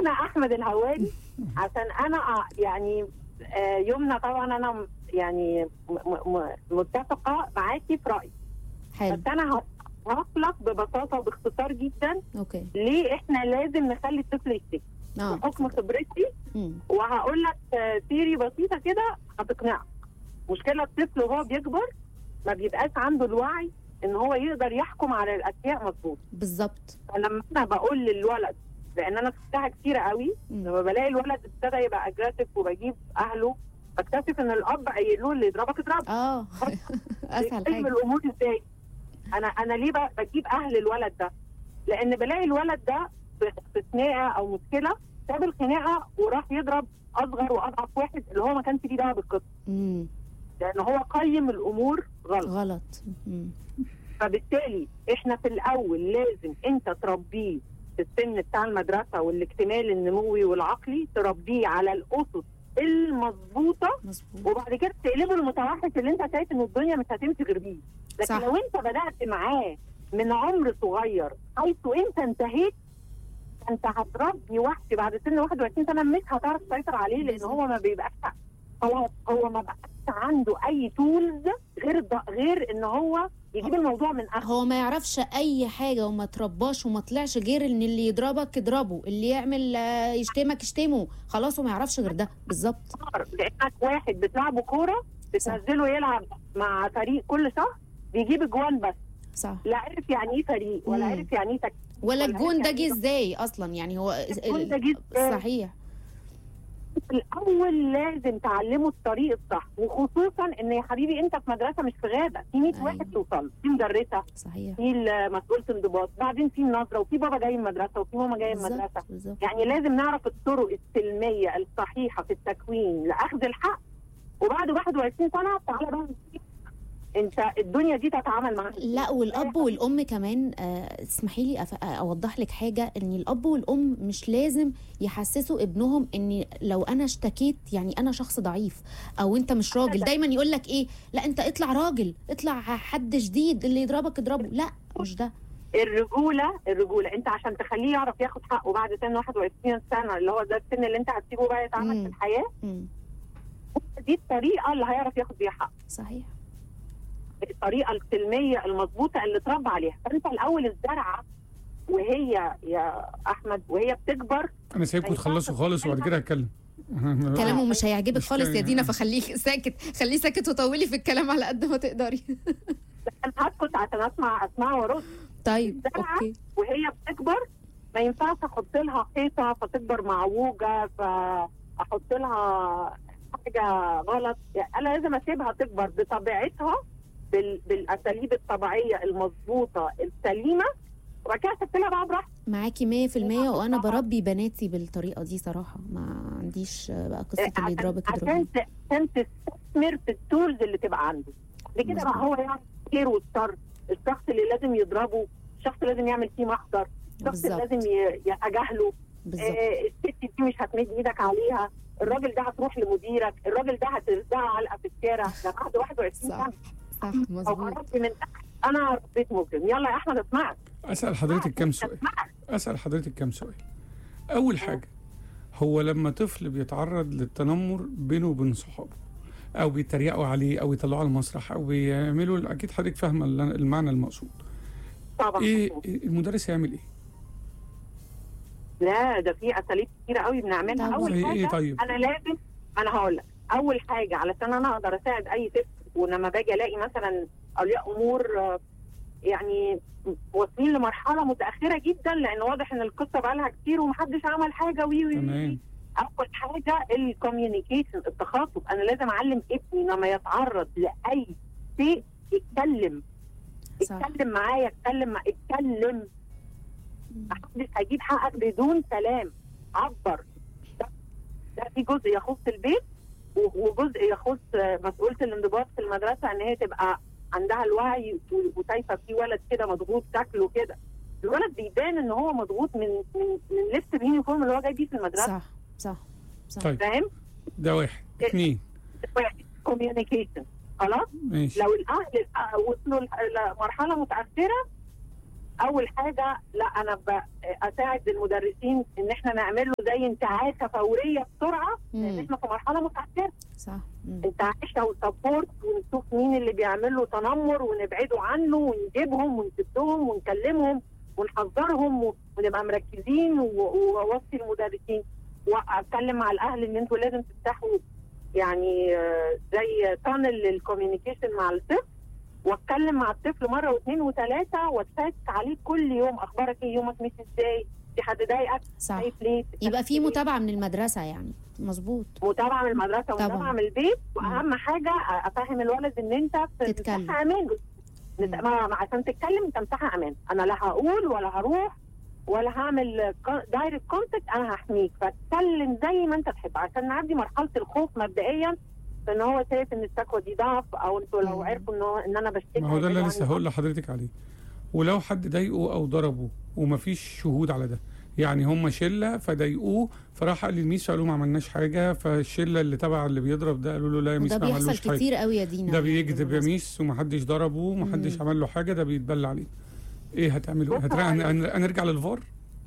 انا احمد الهواري عشان انا يعني يمنى طبعا انا يعني متفقه معاكي في رايي. حلو. بس انا هطلق ببساطه وباختصار جدا. اوكي. ليه احنا لازم نخلي الطفل يشتكي بحكم خبرتي. وهقول لك ثيري بسيطه كده هتقنعك. مشكله الطفل وهو بيكبر ما بيبقاش عنده الوعي ان هو يقدر يحكم على الاشياء مظبوط. بالظبط. فلما انا بقول للولد، لان انا شفتها كتير قوي، لما بلاقي الولد ابتدى يبقى اجريسيف وبجيب اهله بكتشف ان الاب قايل له اللي يضربك اضربه. اسهل حاجه. الامور ازاي؟ انا ليه بجيب اهل الولد ده؟ لان بلاقي الولد ده في خناقه او مشكله ساب الخناقه وراح يضرب اصغر واضعف واحد اللي هو ما كانش ليه دعوه بالقصه. لان هو قيم الامور غلط. فبالتالي احنا في الاول لازم انت تربيه في السن بتاع المدرسه والاكتمال النموي والعقلي، تربيه على الاسس المظبوطه، وبعد كده تقلبه المتوحش اللي انت شايف ان الدنيا مش هتمشي غير بيه. لكن صح. لو انت بدات معاه من عمر صغير حيث انت انتهيت، انت هتربي وحش بعد سن 21 سنه مش هتعرف تسيطر عليه، لان هو ما بيبقاش خلاص، هو ما بقاش عنده اي تولز غير ان هو يجيب الموضوع من اخره. هو ما يعرفش اي حاجه وما ترباش وما طلعش غير ان اللي يضربك اضربه، اللي يعمل يشتمك اشتمه، خلاص هو ما يعرفش غير ده بالظبط. لانك واحد بتلعبه كوره بتنزله يلعب مع فريق كل شهر بيجيب اجوان بس. صح. لا عرف يعني ايه فريق ولا عرف يعني ايه تكتيك ولا الجون ده جه ازاي اصلا، يعني هو الجون ده جه ازاي. صحيح. الاول لازم تعلمه الطريق الصح، وخصوصا ان يا حبيبي انت في مدرسه مش في غابه، في 100 واحد توصل، في مدرسه، صحيح، في مسؤوله انضباط، بعدين في النظره، وفي بابا جاي من المدرسه، وفي ماما جايه من المدرسه. يعني لازم نعرف الطرق السلميه الصحيحه في التكوين لاخذ الحق، وبعد 21 سنه تعالى بقى انت الدنيا دي تتعامل معاها. لا والاب والام كمان اسمحي لي اوضح لك حاجه، ان الاب والام مش لازم يحسسوا ابنهم ان لو انا اشتكيت يعني انا شخص ضعيف او انت مش راجل. دايما يقول لك ايه، لا انت اطلع راجل، اطلع حد شديد، اللي يضربك اضربه. لا مش ده الرجوله انت عشان تخليه يعرف ياخد حقه بعد سن 21 سنه اللي هو ده السن اللي انت هتسيبه بقى يتعامل في الحياه. دي الطريقه اللي هيعرف ياخد بيها حقه. صحيح. الطريقه السلميه المظبوطه اللي اتربى عليها. فانت الاول الزرعه وهي يا احمد وهي بتكبر. انا سايبكم تخلصوا خالص وبعد كده هتكلم. كلامه مش هيعجبك خالص يا دينا، فخليه ساكت، خليه ساكت وطولي في الكلام على قد ما تقدري. انا هسكت عشان اسمع وارد. طيب اوكي. وهي بتكبر ما ينفعش احط لها حيطه فتكبر معوجه، فاحط لها حاجه غلط. يعني انا لازم اسيبها تكبر بطبيعتها بالاساليب الطبيعيه المظبوطه السليمه، وبعد كده اسيبها بقى براحتي. معاكي 100%، وانا بربي بناتي بالطريقه دي صراحه، ما عنديش بقى قصه اللي يضربك عشان تستثمر في التولز اللي تبقى عنده. بكده بقى هو يعني خير والشر، الشخص اللي لازم يضربه، الشخص اللي لازم يعمل فيه محضر، الشخص اللي لازم يتجاهله، الست دي مش هتمد ايدك عليها، الراجل ده هتروح لمديرك، الراجل ده هترزعه علقه في الشارع. ده بعد 21 سنه. صح مظبوط. انا ربيت مجرم. يلا يا احمد اسمعك. اسال حضرتك كام سؤال. اول حاجه، هو لما طفل بيتعرض للتنمر بينه وبين صحابه او بيتريقوا عليه او يطلعوه على المسرح او بيعملوا، اكيد حضرتك فاهمه المعنى المقصود. طبعا. ايه المدرس يعمل ايه؟ لا ده في اساليب كتيره قوي بنعملها. اول حاجه طيب. انا هقول لك اول حاجه علشان انا اقدر اساعد اي طفل، ولما باجي الاقي مثلا اولياء امور يعني واصلين لمرحله متاخره جدا، لان واضح ان القصه بقى لها كتير ومحدش عمل حاجه تمام. اول حاجه الكوميونيكيشن، التخاطب. انا لازم اعلم ابني لما يتعرض لاي شيء يتكلم معايا، اتكلم. محدش هيجيب حقك بدون سلام. عبر. ده في جزء يخص البيت، وجزء يخص مسؤولة الانضباط في المدرسة، ان هي تبقى عندها الوعي وشايفة في ولد كده مضغوط شكله كده. الولد بيبان ان هو مضغوط من لبس اليونيفورم اللي هو جاي بيه في المدرسة. صح. طيب. فاهم؟ ده 1. 2 كوميونيكيشن. خلاص؟ ماشي. لو الاهل وصلوا لمرحلة متأخرة اول حاجه لا انا اساعد المدرسين ان احنا نعمل له زي انتعاشه فوريه بسرعه، لان احنا في مرحله متاخره. صح. انتعاشه وسبورت، ونشوف مين اللي بيعمل له تنمر ونبعده عنه ونجيبهم ونسدهم ونكلمهم ونحذرهم ونبقى مركزين، ووصي المدرسين واتكلم مع الاهل ان انتوا لازم تفتحوا يعني زي تانل للكوميونيكيشن مع الطفل، واتكلم مع الطفل مره واثنين وثلاثه واتشيك عليه كل يوم، اخبارك ايه، يومك ماشي ازاي، في حد ضايقك، صح. ليه، يبقى في متابعه من المدرسه يعني. مظبوط. متابعه من المدرسه ومتابعه من البيت، واهم حاجه افهم الولد ان انت في مساحه امان. عشان تتكلم انت مساحه امان، انا لا هقول ولا هروح ولا هعمل دايركت كونتاكت، انا هحميك، فاتكلم زي ما انت تحب عشان نعدي مرحله الخوف مبدئيا، ان هو شايف ان الشكوى دي ضعف، او انتوا لو عرفوا ان انا بشتكي. ما هو ده اللي لسه هقول لحضرتك عليه. ولو حد ضايقه او ضربه ومفيش شهود على ده، يعني هم شله فضايقوه فراح قال للميس قالوا ما عملناش حاجه، فالشله اللي تبع اللي بيضرب ده قالوا له لا يا ميس ما عملوش حاجه. ده بيحصل كتير قوي يا دينا. ده بيكذب يا ميس ومحدش ضربه ومحدش عمل له حاجه، ده بيتبلى عليه. ايه هتعملوا؟ هنرجع للفار؟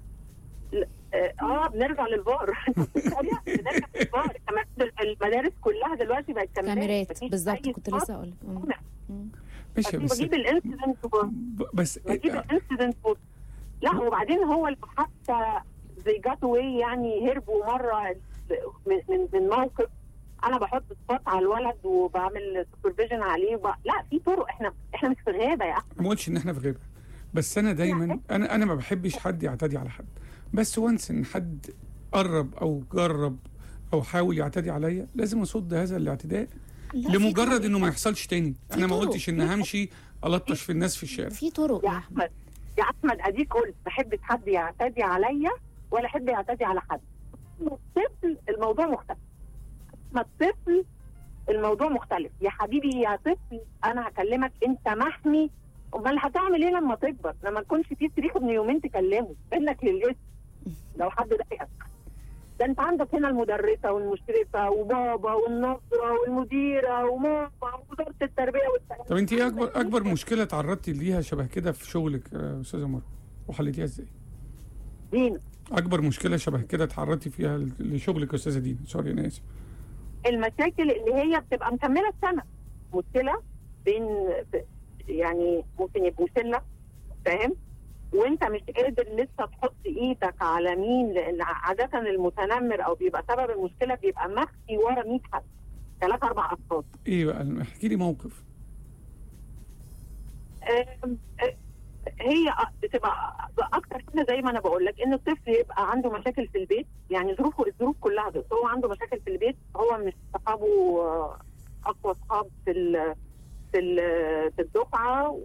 بنرجع للفار. بنرجع للفار. المدارس كلها دلوقتي بقت كاميرات. بالظبط، كنت لسه اقول لك. ماشي، بس بجيب الانسيدنت بجيب الانسيدنت لا، وبعدين هو حتى زي جات واي يعني هربوا مره من موقف، انا بحط سبوت على الولد وبعمل سوبرفيجن عليه لا، في طرق. احنا مش في غابه يا احمد. ما قلتش ان احنا في غابه، بس انا دايما انا ما بحبش حد يعتدي على حد، بس وانس ان حد قرب او جرب او حاول يعتدي عليا لازم اصد هذا الاعتداء لمجرد انه ما يحصلش تاني. انا ما قلتش ان همشي الطش في الناس في الشارع. في طرق يا احمد اديك قلت ما بحبش حد يعتدي عليا ولا احب يعتدي على حد. الطفل الموضوع مختلف. ما الطفل الموضوع مختلف يا حبيبي. يا طفل انا هكلمك انت محمي. امال هتعمل ايه لما تكبر؟ لما تكونش في صريخ ابن يومين تكلمه منك للاسم لو حد ضايقك. ده انت عندك هنا المدرسه والمشرفه وبابا والنظره والمديره وماما ووزاره التربيه والتعليم. طب انت ايه اكبر مشكله تعرضتي ليها شبه كده في شغلك يا استاذه مروه وحليتيها ازاي؟ دينا. اكبر مشكله شبه كده تعرضتي فيها لشغلك يا استاذه دينا؟ سوري انا اسف. المشاكل اللي هي بتبقى مكمله السنه، مشكله بين يعني ممكن يبقوا شله، فاهم؟ وانت مش قادر لسه تحط ايدك على مين، لان عاده المتنمر او بيبقى سبب المشكله بيبقى مخفي ورا 100 حد، 3 4 اشخاص. ايه بقى؟ احكي لي موقف. هي بتبقى اكتر كده زي ما انا بقول لك، ان الطفل يبقى عنده مشاكل في البيت، يعني الظروف كلها دي. هو عنده مشاكل في البيت، هو مش صحابه اقوى صحاب في الدفعه،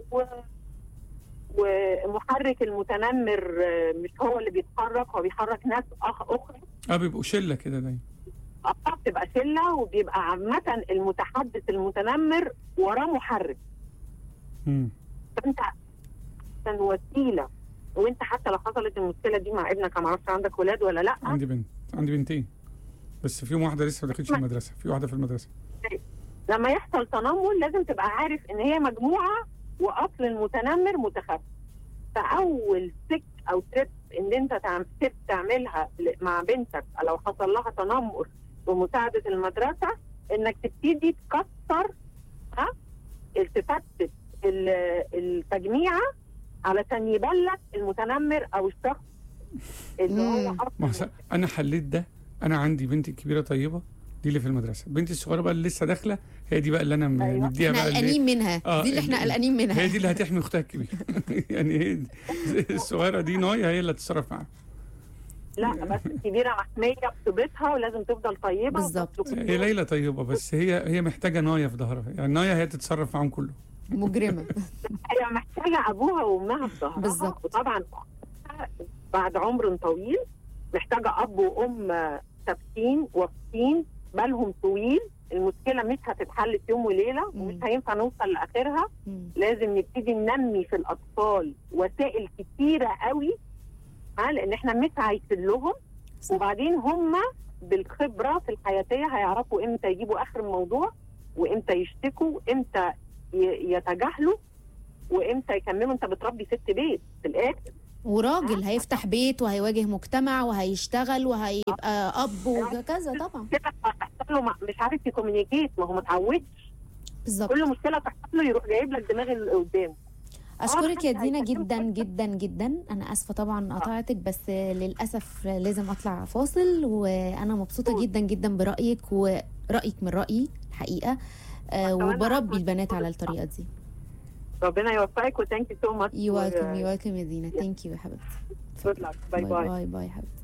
ومحرك المتنمر مش هو اللي بيتحرك، هو بيحرك ناس اخرى. بيبقوا شله كده دايما. بتبقى شله، وبيبقى عامه المتحدث المتنمر وراه محرك. فانت كان وسيله. وانت حتى لو حصلت المشكله دي مع ابنك، ما اعرفش عندك ولاد ولا لا؟ عندي بنتين، بس فيهم واحده لسه ما دخلتش المدرسه، في واحده في المدرسه. لما يحصل تنمر لازم تبقى عارف ان هي مجموعه، واصل المتنمر متخفي. فاول سك او تريب ان انت تعملها مع بنتك لو حصل لها تنمر بمساعده المدرسه، انك تبتدي تكسر تفتت التجميعه علشان يبلغ المتنمر او الشخص اللي هو اصلا. انا حليت ده. انا عندي بنتي الكبيره طيبه، دي اللي في المدرسه. بنتي الصغيره بقى اللي لسه داخله، هي دي بقى اللي انا مديها بقى. احنا قلقانين منها. دي اللي احنا قلقانين منها. هي دي اللي هتحمي اختها الكبيره. يعني هي الصغيره دي نايا هي اللي هتتصرف معاها. لا بس الكبيره محميه بطيبتها ولازم تفضل طيبه. بالظبط. هي ليلى طيبه، بس هي محتاجه نايا في ظهرها. يعني نايا هي تتصرف معاهم كله. مجرمه. هي محتاجه ابوها وامها في ظهرها. بالظبط. وطبعا بعد عمر طويل محتاجه اب وام ثابتين واقفين بالهم طويل. المشكله مش هتتحل في يوم وليله، ومش هينفع نوصل لاخرها. لازم نبتدي ننمي في الاطفال وسائل كتيره قوي، لان احنا مش عايشين لهم. وبعدين هم بالخبره في الحياتيه هيعرفوا امتى يجيبوا اخر الموضوع، وامتى يشتكوا، امتى يتجاهلوا. وامتى يكملوا. انت بتربي ست بيت في الاخر، وراجل هيفتح بيت وهيواجه مجتمع وهيشتغل وهيبقى اب وكذا طبعا. كده هتحصل له مش عارف يكومينيكيت، ما هو متعودش. بالظبط. كل مشكله تحصل له يروح جايب لك دماغ اللي قدامه. اشكرك يا دينا جدا جدا جدا. انا اسفه طبعا قطعتك، بس للاسف لازم اطلع فاصل. وانا مبسوطه جدا جدا برايك، ورايك من رايي الحقيقه. وبربي البنات على الطريقه دي. ربنا يوفقك وثانك يو سو ماتش. يو ويلكم يا دينا. ثانك يو يا حبيبتي. جود لك. باي باي. باي باي حبيبتي.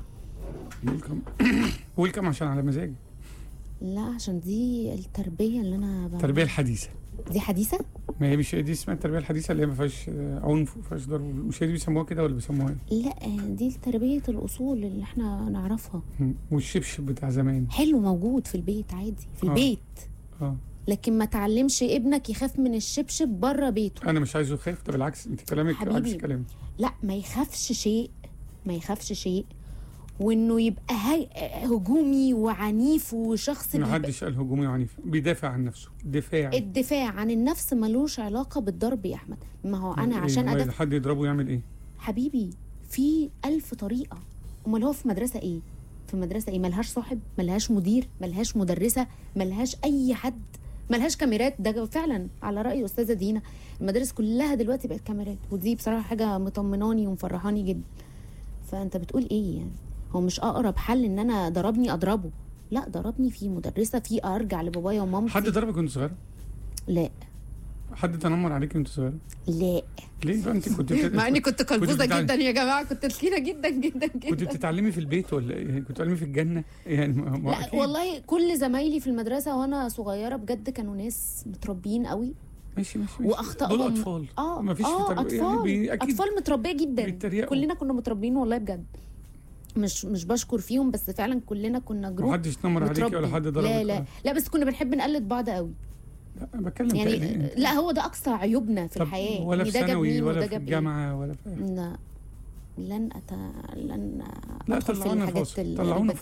ويلكم عشان على مزاجي. لا عشان دي التربيه اللي انا التربيه الحديثه. دي حديثه؟ ما هي مش دي اسمها التربيه الحديثه اللي هي ما فيهاش عنف وما فيهاش ضرب؟ مش هي دي بيسموها كده ولا بيسموها ايه؟ لا دي تربيه الاصول اللي احنا نعرفها. والشبشب بتاع زمان حلو موجود في البيت عادي في البيت. لكن ما تعلمش ابنك يخاف من الشبشب بره بيته. انا مش عايزه يخاف. ده بالعكس، انت كلامك عكس كلامي. لا ما يخافش شيء، ما يخافش شيء، وانه يبقى هجومي وعنيف وشخص. ما حدش قال هجومي وعنيف، بيدافع عن نفسه. الدفاع عن النفس ملوش علاقه بالضرب يا احمد. ما هو انا عشان ادافع حد يضربه يعمل ايه حبيبي؟ في 1000 طريقه. امال هو في مدرسه ايه؟ في مدرسه ايه؟ ملهاش صاحب، ملهاش مدير، ملهاش مدرسه، ملهاش اي حد، ملهاش كاميرات. ده فعلا على رأي أستاذة دينا المدارس كلها دلوقتي بقت كاميرات، ودي بصراحة حاجة مطمناني ومفرحاني جدا. فأنت بتقول إيه يعني؟ هو مش أقرب حل إن أنا ضربني أضربه؟ لا ضربني في مدرسة، في أرجع لبابايا ومامتي. حد ضربك وأنت صغيرة؟ لا. حد تنمر عليك وأنت صغيرة؟ لا. ليه بقى؟ أنت كنت مع إني كنت قلبوزة جدا يا جماعة، كنت تخينة جدا جدا جدا. كنت بتتعلمي في البيت ولا إيه؟ كنت بتتعلمي في الجنة يعني؟ لا أكيد. والله كل زمايلي في المدرسة وأنا صغيرة بجد كانوا ناس متربيين قوي. ماشي واخطائهم دول اطفال. ما فيش أطفال. يعني اطفال متربيه جدا. بيتريقوا. كلنا كنا متربيين والله بجد. مش بشكر فيهم، بس فعلا كلنا كنا جروب. محدش نمر عليكي ولا حد ضربك؟ لا بس كنا بنحب نقلد بعض قوي. لا بتكلم يعني لا هو ده اقصى عيوبنا في الحياه. ولا في ثانوي ولا في الجامعه ولا في لا لن لا طلعونا فاصل.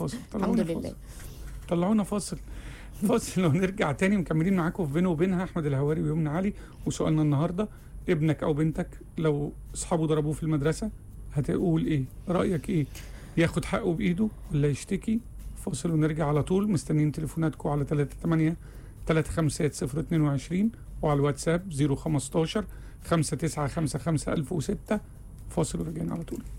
طلعونا فاصل ونرجع تاني مكملين معاكم في بينه وبينها. احمد الهواري ويمنى علي. وسؤالنا النهارده، ابنك او بنتك لو اصحابه ضربوه في المدرسه هتقول ايه؟ رايك ايه؟ ياخد حقه بايده ولا يشتكي؟ فاصل ونرجع على طول. مستنيين تليفوناتكم على 38-356-022 وعلى الواتساب 015 5955 1006. فاصل ورجعنا على طول.